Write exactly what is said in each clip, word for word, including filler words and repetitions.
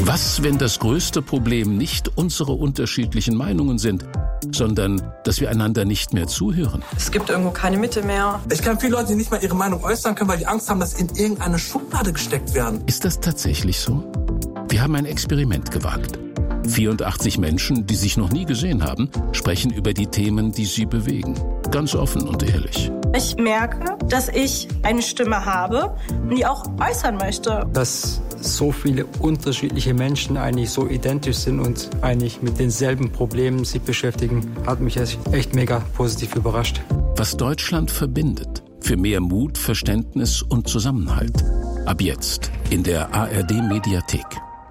Was, wenn das größte Problem nicht unsere unterschiedlichen Meinungen sind, sondern dass wir einander nicht mehr zuhören? Es gibt irgendwo keine Mitte mehr. Ich kenne viele Leute, die nicht mal ihre Meinung äußern können, weil die Angst haben, dass sie in irgendeine Schublade gesteckt werden. Ist das tatsächlich so? Wir haben ein Experiment gewagt. vierundachtzig Menschen, die sich noch nie gesehen haben, sprechen über die Themen, die sie bewegen. Ganz offen und ehrlich. Ich merke, dass ich eine Stimme habe und die auch äußern möchte. Dass so viele unterschiedliche Menschen eigentlich so identisch sind und eigentlich mit denselben Problemen sich beschäftigen, hat mich echt mega positiv überrascht. Was Deutschland verbindet. Für mehr Mut, Verständnis und Zusammenhalt. Ab jetzt in der A R D-Mediathek.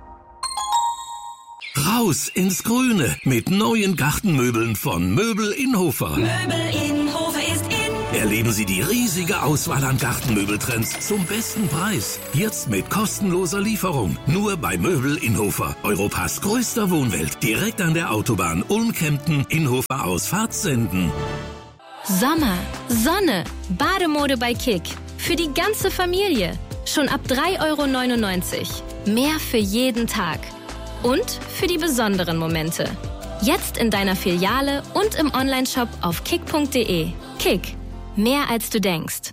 Raus ins Grüne mit neuen Gartenmöbeln von Möbel Inhofer. Möbel Inhofer ist in. Erleben Sie die riesige Auswahl an Gartenmöbeltrends zum besten Preis. Jetzt mit kostenloser Lieferung. Nur bei Möbel Inhofer. Europas größter Wohnwelt. Direkt an der Autobahn Ulm-Kempten, Inhofer aus Fahrtsenden. Sommer, Sonne, Bademode bei Kick. Für die ganze Familie. Schon ab drei Euro neunundneunzig. Mehr für jeden Tag. Und für die besonderen Momente. Jetzt in deiner Filiale und im Onlineshop auf kick punkt de. Kick. Mehr als du denkst.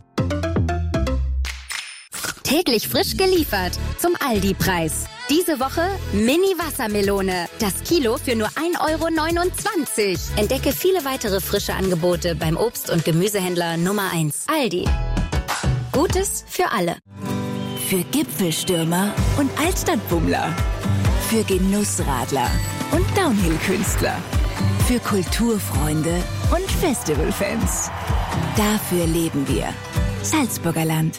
Täglich frisch geliefert zum Aldi-Preis. Diese Woche Mini-Wassermelone. Das Kilo für nur ein Euro neunundzwanzig. Entdecke viele weitere frische Angebote beim Obst- und Gemüsehändler Nummer eins. Aldi. Gutes für alle. Für Gipfelstürmer und Altstadtbummler. Für Genussradler und Downhill-Künstler. Für Kulturfreunde und Festivalfans. Dafür leben wir. Salzburger Land.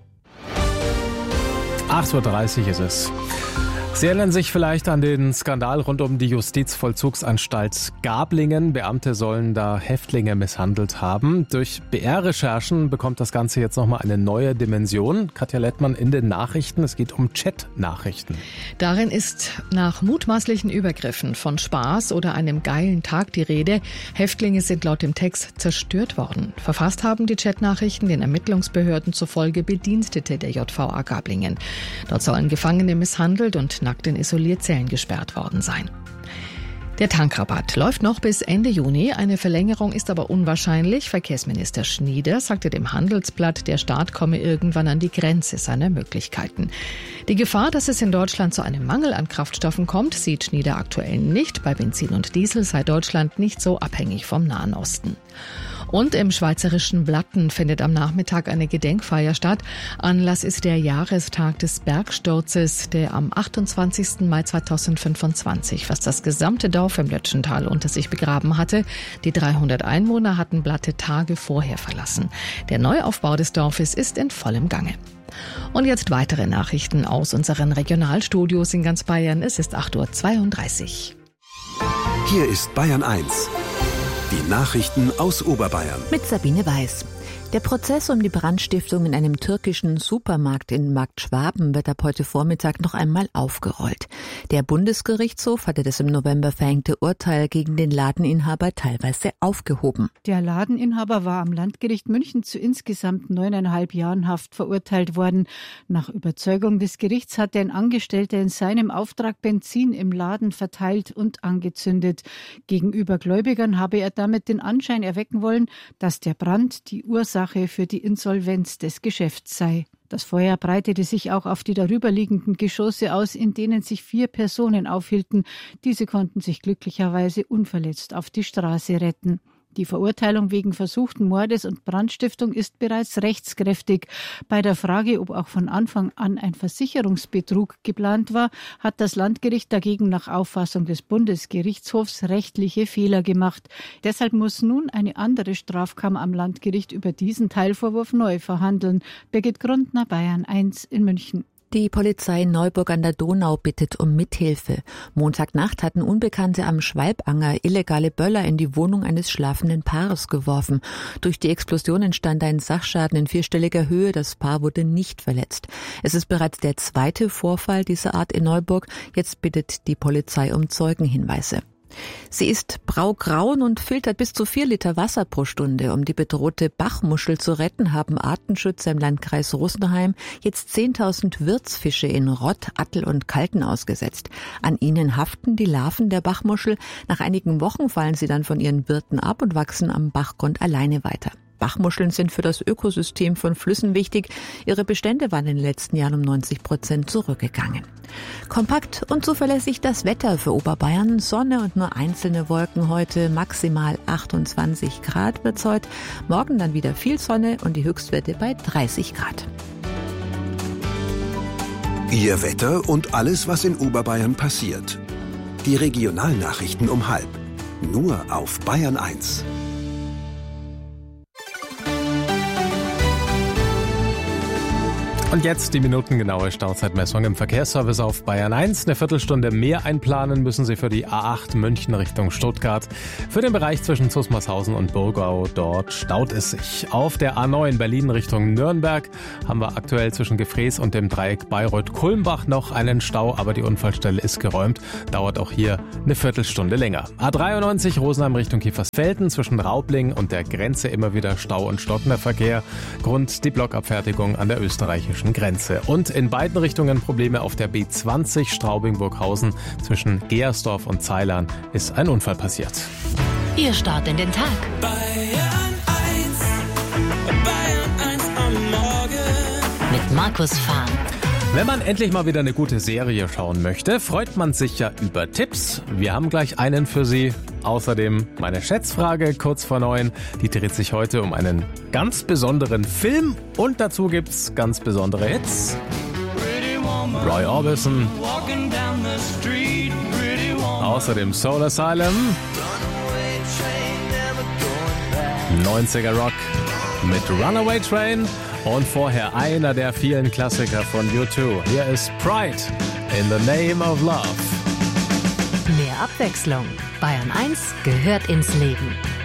acht Uhr dreißig ist es. Sie erinnern sich vielleicht an den Skandal rund um die Justizvollzugsanstalt Gablingen. Beamte sollen da Häftlinge misshandelt haben. Durch B R-Recherchen bekommt das Ganze jetzt nochmal eine neue Dimension. Katja Lettmann in den Nachrichten. Es geht um Chat-Nachrichten. Darin ist nach mutmaßlichen Übergriffen von Spaß oder einem geilen Tag die Rede. Häftlinge sind laut dem Text zerstört worden. Verfasst haben die Chat-Nachrichten den Ermittlungsbehörden zufolge Bedienstete der J V A Gablingen. Dort sollen Gefangene misshandelt und nackt in Isolierzellen gesperrt worden sein. Der Tankrabatt läuft noch bis Ende Juni. Eine Verlängerung ist aber unwahrscheinlich. Verkehrsminister Schnieder sagte dem Handelsblatt, der Staat komme irgendwann an die Grenze seiner Möglichkeiten. Die Gefahr, dass es in Deutschland zu einem Mangel an Kraftstoffen kommt, sieht Schnieder aktuell nicht. Bei Benzin und Diesel sei Deutschland nicht so abhängig vom Nahen Osten. Und im schweizerischen Blatten findet am Nachmittag eine Gedenkfeier statt. Anlass ist der Jahrestag des Bergsturzes, der am achtundzwanzigsten Mai zweitausendfünfundzwanzig fast das gesamte Dorf im Lötschental unter sich begraben hatte. Die dreihundert Einwohner hatten Blatte Tage vorher verlassen. Der Neuaufbau des Dorfes ist in vollem Gange. Und jetzt weitere Nachrichten aus unseren Regionalstudios in ganz Bayern. Es ist acht Uhr zweiunddreißig. Hier ist Bayern eins. Die Nachrichten aus Oberbayern. Mit Sabine Weiß. Der Prozess um die Brandstiftung in einem türkischen Supermarkt in Markt Schwaben wird ab heute Vormittag noch einmal aufgerollt. Der Bundesgerichtshof hatte das im November verhängte Urteil gegen den Ladeninhaber teilweise aufgehoben. Der Ladeninhaber war am Landgericht München zu insgesamt neuneinhalb Jahren Haft verurteilt worden. Nach Überzeugung des Gerichts hatte ein Angestellter in seinem Auftrag Benzin im Laden verteilt und angezündet. Gegenüber Gläubigern habe er damit den Anschein erwecken wollen, dass der Brand die Ursache für die Insolvenz des Geschäfts sei. Das Feuer breitete sich auch auf die darüberliegenden Geschosse aus, in denen sich vier Personen aufhielten. Diese konnten sich glücklicherweise unverletzt auf die Straße retten. Die Verurteilung wegen versuchten Mordes und Brandstiftung ist bereits rechtskräftig. Bei der Frage, ob auch von Anfang an ein Versicherungsbetrug geplant war, hat das Landgericht dagegen nach Auffassung des Bundesgerichtshofs rechtliche Fehler gemacht. Deshalb muss nun eine andere Strafkammer am Landgericht über diesen Teilvorwurf neu verhandeln. Birgit Grundner, Bayern eins in München. Die Polizei Neuburg an der Donau bittet um Mithilfe. Montagnacht hatten Unbekannte am Schwalbanger illegale Böller in die Wohnung eines schlafenden Paares geworfen. Durch die Explosion entstand ein Sachschaden in vierstelliger Höhe. Das Paar wurde nicht verletzt. Es ist bereits der zweite Vorfall dieser Art in Neuburg. Jetzt bittet die Polizei um Zeugenhinweise. Sie ist braugrauen und filtert bis zu vier Liter Wasser pro Stunde. Um die bedrohte Bachmuschel zu retten, haben Artenschützer im Landkreis Rosenheim jetzt zehntausend Wirtsfische in Rott, Attel und Kalten ausgesetzt. An ihnen haften die Larven der Bachmuschel. Nach einigen Wochen fallen sie dann von ihren Wirten ab und wachsen am Bachgrund alleine weiter. Bachmuscheln sind für das Ökosystem von Flüssen wichtig. Ihre Bestände waren in den letzten Jahren um neunzig Prozent zurückgegangen. Kompakt und zuverlässig das Wetter für Oberbayern. Sonne und nur einzelne Wolken heute. Maximal achtundzwanzig Grad wird's heute. Morgen dann wieder viel Sonne und die Höchstwerte bei dreißig Grad. Ihr Wetter und alles, was in Oberbayern passiert. Die Regionalnachrichten um halb. Nur auf Bayern eins. Und jetzt die minutengenaue Stauzeitmessung im Verkehrsservice auf Bayern eins. Eine Viertelstunde mehr einplanen müssen Sie für die A acht München Richtung Stuttgart. Für den Bereich zwischen Zusmarshausen und Burgau, dort staut es sich. Auf der A neun Berlin Richtung Nürnberg haben wir aktuell zwischen Gefrees und dem Dreieck Bayreuth-Kulmbach noch einen Stau, aber die Unfallstelle ist geräumt. Dauert auch hier eine Viertelstunde länger. A dreiundneunzig Rosenheim Richtung Kiefersfelden zwischen Raubling und der Grenze immer wieder Stau und stockender Verkehr. Grund die Blockabfertigung an der österreichischen Grenze. Und in beiden Richtungen Probleme auf der B zwanzig Straubing-Burghausen. Zwischen Geersdorf und Zeilern ist ein Unfall passiert. Ihr Start in den Tag. Bayern eins, Bayern eins am Morgen. Mit Markus Fahn. Wenn man endlich mal wieder eine gute Serie schauen möchte, freut man sich ja über Tipps. Wir haben gleich einen für Sie. Außerdem meine Schätzfrage kurz vor neun. Die dreht sich heute um einen ganz besonderen Film. Und dazu gibt's ganz besondere Hits. Roy Orbison. Außerdem Soul Asylum. neunziger Rock mit Runaway Train. Und vorher einer der vielen Klassiker von U zwei. Hier ist Pride in the Name of Love. Mehr Abwechslung. Bayern eins gehört ins Leben.